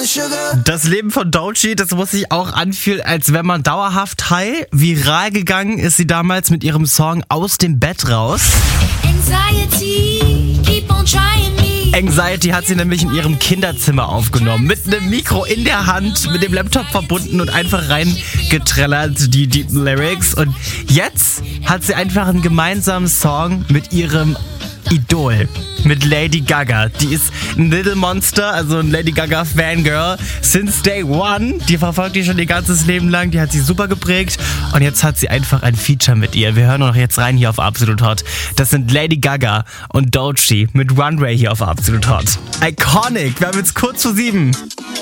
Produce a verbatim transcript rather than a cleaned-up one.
Das Leben von Doechii, das muss sich auch anfühlen, als wenn man dauerhaft high. Viral gegangen ist sie damals mit ihrem Song Aus dem Bett raus. Anxiety, keep on trying me. Anxiety hat sie nämlich in ihrem Kinderzimmer aufgenommen. Mit einem Mikro in der Hand, mit dem Laptop verbunden und einfach reingetrellert, die deepen Lyrics. Und jetzt hat sie einfach einen gemeinsamen Song mit ihrem Idol, mit Lady Gaga. Die ist ein Little Monster, also ein Lady Gaga Fangirl. Since day one. Die verfolgt die schon ihr ganzes Leben lang. Die hat sie super geprägt. Und jetzt hat sie einfach ein Feature mit ihr. Wir hören noch jetzt rein hier auf Absolut Hot. Das sind Lady Gaga und Doechii mit Runway hier auf Absolut Hot. Iconic. Wir haben jetzt kurz vor sieben.